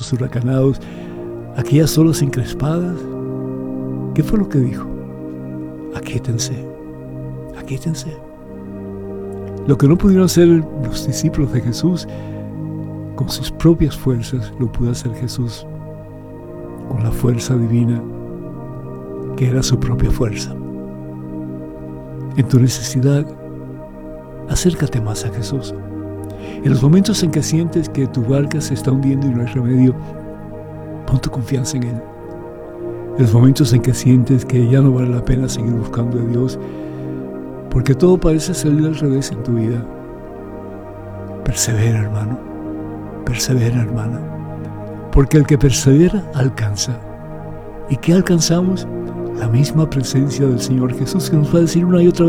vientos huracanados, aquellas olas encrespadas, ¿qué fue lo que dijo? Aquíétense, aquíétense. Lo que no pudieron hacer los discípulos de Jesús con sus propias fuerzas, lo pudo hacer Jesús con la fuerza divina, que era su propia fuerza. En tu necesidad, acércate más a Jesús. En los momentos en que sientes que tu barca se está hundiendo y no hay remedio, pon tu confianza en Él. En los momentos en que sientes que ya no vale la pena seguir buscando a Dios, porque todo parece salir al revés en tu vida, persevera, hermano, persevera, hermana, porque el que persevera alcanza. ¿Y qué alcanzamos? La misma presencia del Señor Jesús, que nos va a decir una y otra vez: